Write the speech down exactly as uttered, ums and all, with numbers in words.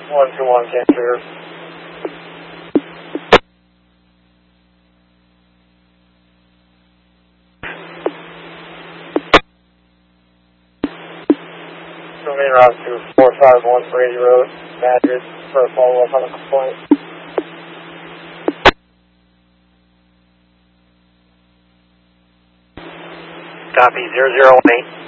one two one, can't hear. Moving around to four five one Brady Road, Madrid, for a follow-up on a complaint. Copy, zero zero one eight.